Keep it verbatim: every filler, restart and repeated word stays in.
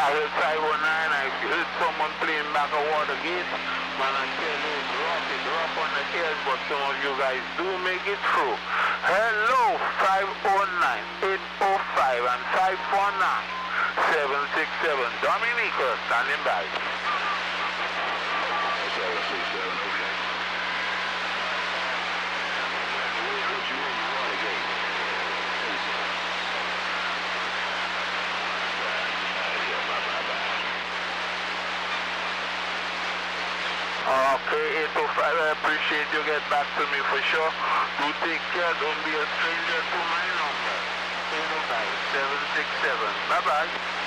heard five oh nine, I heard someone playing back a Watergate. Man, I tell you, it's rough, it's rough on the ears, but some of you guys do make it through. Hello, five oh nine, eight oh five, and five four nine, seven six seven. Dominica, standing by. seven six seven, okay. What you mean, Watergate? Okay, eight oh five, I appreciate you get back to me for sure. Do take care, don't be a stranger to my number. eight oh five, seven six seven. Bye-bye.